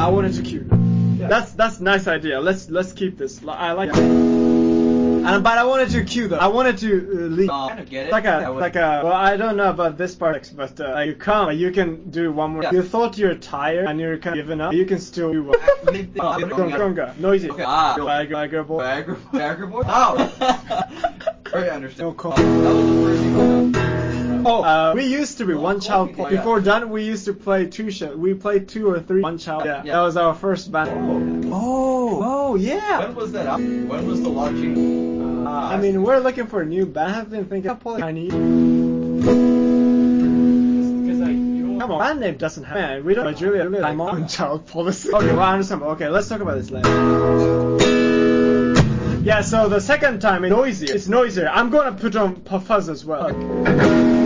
I wanted to cue. That's nice idea. Let's keep this. I like it. But I wanted to cue though. I wanted to leave. I kind of get it. Like a. Well, I don't know about this part, but you come. You can do one more. You thought you're tired and you're kind of giving up. You can still do one. Conga. Noisy. Okay. Viagra boy. Viagra boy. Oh. Very understandable. No, That was the first thing. We used to be one child. Before done, we used to play two shows. We played 2 or 3 one child. Yeah. That was our first band. Oh, yeah. When was that? When was the launching? I mean, we're looking for a new band. I've been thinking of Chinese. Come on, band name doesn't have. Man, we don't. Julia, I'm on child policy. Okay, well, I understand. Okay, let's talk about this later. Yeah, so the second time it's noisier. I'm gonna put on fuzz as well.